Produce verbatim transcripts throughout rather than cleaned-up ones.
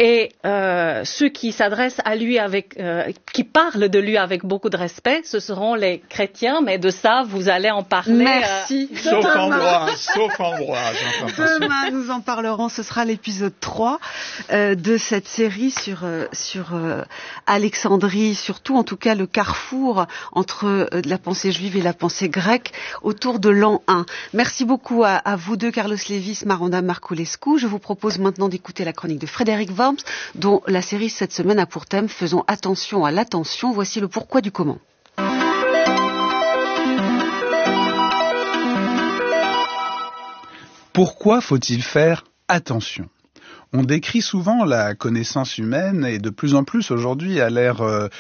Et euh, ceux qui s'adressent à lui avec, euh, qui parlent de lui avec beaucoup de respect, ce seront les chrétiens. Mais de ça, vous allez en parler. Merci. Euh, sauf en droit, sauf en droit. Demain, nous en parlerons. Ce sera l'épisode trois euh, de cette série sur euh, sur euh, Alexandrie, surtout en tout cas le carrefour entre euh, la pensée juive et la pensée grecque autour de l'an un. Merci beaucoup à, à vous deux, Carlos Lévis, Maranda Marculescu. Je vous propose maintenant d'écouter la chronique de Frédéric Worms, dont la série cette semaine a pour thème « Faisons attention à l'attention ». Voici le pourquoi du comment. Pourquoi faut-il faire attention ? On décrit souvent la connaissance humaine et de plus en plus aujourd'hui à l'ère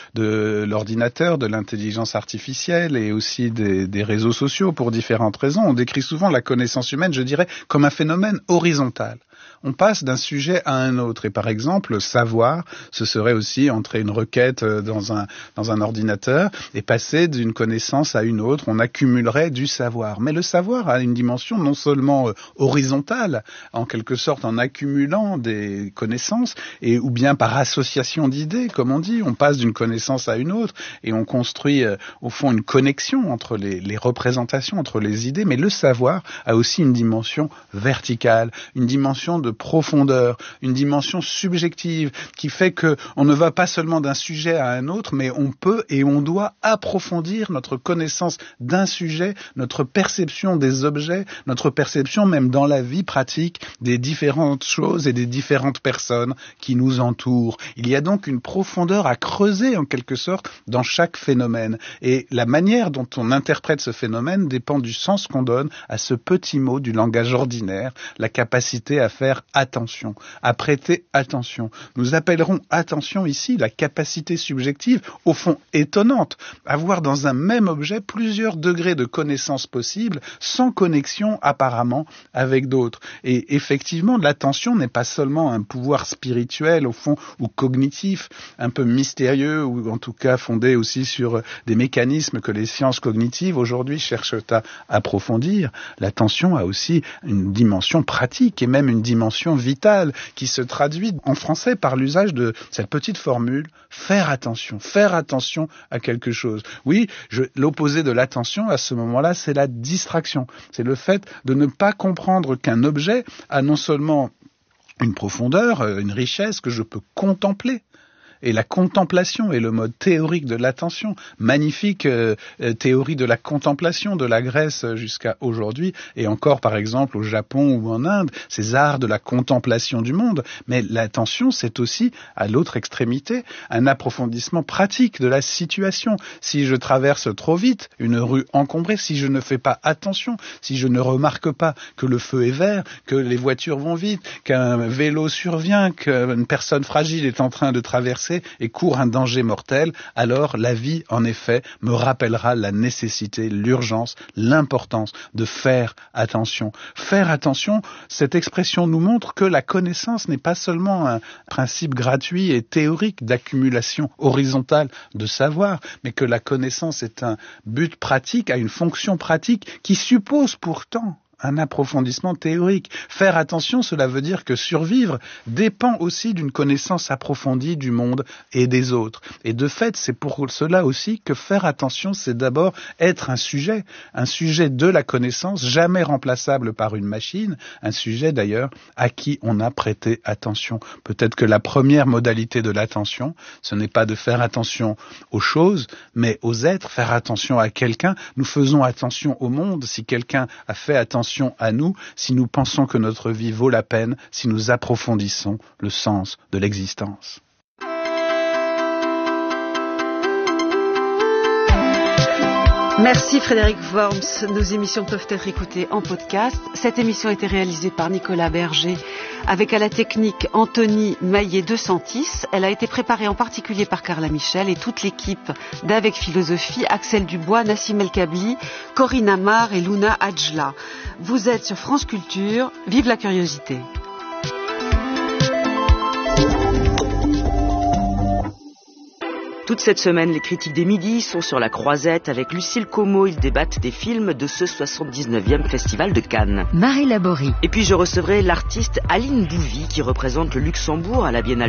de l'ordinateur, de l'intelligence artificielle et aussi des, des réseaux sociaux pour différentes raisons. On décrit souvent la connaissance humaine, je dirais, comme un phénomène horizontal. On passe d'un sujet à un autre. Et par exemple, savoir, ce serait aussi entrer une requête dans un, dans un ordinateur et passer d'une connaissance à une autre. On accumulerait du savoir. Mais le savoir a une dimension non seulement horizontale, en quelque sorte en accumulant des connaissances, et ou bien par association d'idées, comme on dit. On passe d'une connaissance à une autre et on construit euh, au fond une connexion entre les, les représentations, entre les idées. Mais le savoir a aussi une dimension verticale, une dimension de profondeur, une dimension subjective qui fait que on ne va pas seulement d'un sujet à un autre, mais on peut et on doit approfondir notre connaissance d'un sujet, notre perception des objets, notre perception même dans la vie pratique des différentes choses et des différentes personnes qui nous entourent. Il y a donc une profondeur à creuser en quelque sorte dans chaque phénomène. Et la manière dont on interprète ce phénomène dépend du sens qu'on donne à ce petit mot du langage ordinaire, la capacité à faire attention, à prêter attention. Nous appellerons attention ici la capacité subjective, au fond étonnante, à voir dans un même objet plusieurs degrés de connaissance possibles, sans connexion apparemment avec d'autres. Et effectivement, l'attention n'est pas seulement un pouvoir spirituel au fond ou cognitif, un peu mystérieux ou en tout cas fondé aussi sur des mécanismes que les sciences cognitives aujourd'hui cherchent à approfondir. L'attention a aussi une dimension pratique et même une dimension vitale qui se traduit en français par l'usage de cette petite formule « faire attention », faire attention à quelque chose. Oui, je, l'opposé de l'attention à ce moment-là, c'est la distraction. C'est le fait de ne pas comprendre qu'un objet a non seulement une profondeur, une richesse que je peux contempler. Et la contemplation est le mode théorique de l'attention. Magnifique euh, théorie de la contemplation de la Grèce jusqu'à aujourd'hui, et encore par exemple au Japon ou en Inde, ces arts de la contemplation du monde. Mais l'attention, c'est aussi, à l'autre extrémité, un approfondissement pratique de la situation. Si je traverse trop vite une rue encombrée, si je ne fais pas attention, si je ne remarque pas que le feu est vert, que les voitures vont vite, qu'un vélo survient, qu'une personne fragile est en train de traverser et court un danger mortel, alors la vie, en effet, me rappellera la nécessité, l'urgence, l'importance de faire attention. Faire attention, cette expression nous montre que la connaissance n'est pas seulement un principe gratuit et théorique d'accumulation horizontale de savoir, mais que la connaissance est un but pratique, a une fonction pratique qui suppose pourtant un approfondissement théorique. Faire attention, cela veut dire que survivre dépend aussi d'une connaissance approfondie du monde et des autres. Et de fait, c'est pour cela aussi que faire attention, c'est d'abord être un sujet, un sujet de la connaissance, jamais remplaçable par une machine, un sujet d'ailleurs à qui on a prêté attention. Peut-être que la première modalité de l'attention, ce n'est pas de faire attention aux choses, mais aux êtres, faire attention à quelqu'un. Nous faisons attention au monde si quelqu'un a fait attention à nous, si nous pensons que notre vie vaut la peine, si nous approfondissons le sens de l'existence. Merci Frédéric Worms. Nos émissions peuvent être écoutées en podcast. Cette émission a été réalisée par Nicolas Berger avec à la technique Anthony Maillet de Santis. Elle a été préparée en particulier par Carla Michel et toute l'équipe d'Avec Philosophie, Axel Dubois, Nassim El Kabli, Corinne Amar et Luna Adjla. Vous êtes sur France Culture. Vive la curiosité. Toute cette semaine, les critiques des midis sont sur la Croisette. Avec Lucille Como, ils débattent des films de ce soixante-dix-neuvième Festival de Cannes. Marie Laborie. Et puis je recevrai l'artiste Aline Bouvy qui représente le Luxembourg à la Biennale